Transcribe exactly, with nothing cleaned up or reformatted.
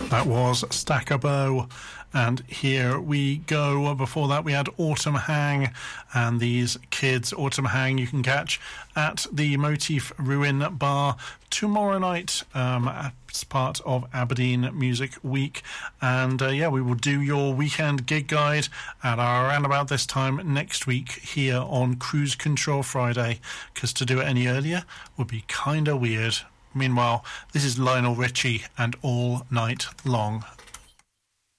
That was Stack a Bow, and Here We Go. Before that we had Autumn Hang, and these kids, Autumn Hang, you can catch at the Motif Ruin Bar tomorrow night um, as part of Aberdeen Music Week. And uh, yeah, we will do your weekend gig guide at around about this time next week here on Cruise Control Friday, because to do it any earlier would be kind of weird. Meanwhile, this is Lionel Richie and All Night Long.